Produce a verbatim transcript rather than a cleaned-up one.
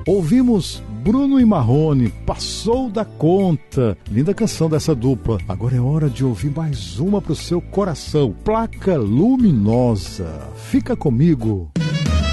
Ouvimos Bruno e Marrone, Passou da Conta. Linda canção dessa dupla. Agora é hora de ouvir mais uma pro seu coração. Placa Luminosa. Fica comigo.